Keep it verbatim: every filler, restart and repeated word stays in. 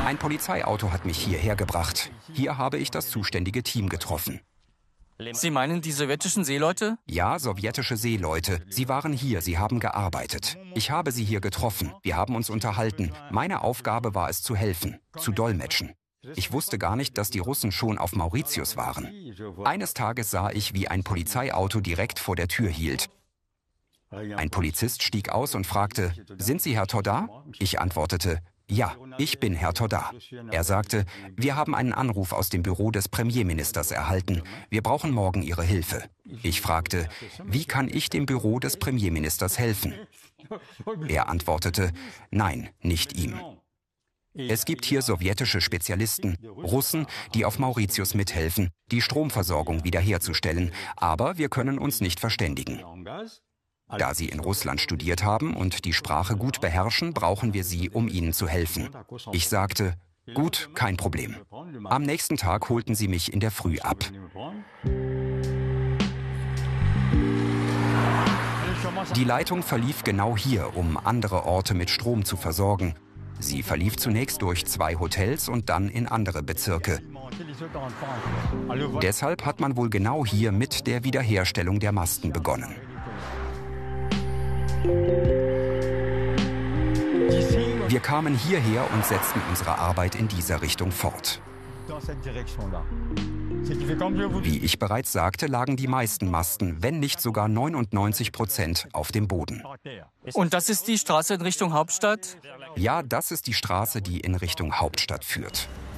Ein Polizeiauto hat mich hierher gebracht. Hier habe ich das zuständige Team getroffen. Sie meinen die sowjetischen Seeleute? Ja, sowjetische Seeleute. Sie waren hier, sie haben gearbeitet. Ich habe sie hier getroffen. Wir haben uns unterhalten. Meine Aufgabe war es zu helfen, zu dolmetschen. Ich wusste gar nicht, dass die Russen schon auf Mauritius waren. Eines Tages sah ich, wie ein Polizeiauto direkt vor der Tür hielt. Ein Polizist stieg aus und fragte, »Sind Sie Herr Todar?« Ich antwortete, »Ja, ich bin Herr Todar.« Er sagte, »Wir haben einen Anruf aus dem Büro des Premierministers erhalten. Wir brauchen morgen Ihre Hilfe.« Ich fragte, »Wie kann ich dem Büro des Premierministers helfen?« Er antwortete, »Nein, nicht ihm. Es gibt hier sowjetische Spezialisten, Russen, die auf Mauritius mithelfen, die Stromversorgung wiederherzustellen, aber wir können uns nicht verständigen. Da Sie in Russland studiert haben und die Sprache gut beherrschen, brauchen wir Sie, um Ihnen zu helfen.« Ich sagte, »Gut, kein Problem.« Am nächsten Tag holten sie mich in der Früh ab. Die Leitung verlief genau hier, um andere Orte mit Strom zu versorgen. Sie verlief zunächst durch zwei Hotels und dann in andere Bezirke. Deshalb hat man wohl genau hier mit der Wiederherstellung der Masten begonnen. Wir kamen hierher und setzten unsere Arbeit in dieser Richtung fort. Wie ich bereits sagte, lagen die meisten Masten, wenn nicht sogar neunundneunzig Prozent, auf dem Boden. Und das ist die Straße in Richtung Hauptstadt? Ja, das ist die Straße, die in Richtung Hauptstadt führt.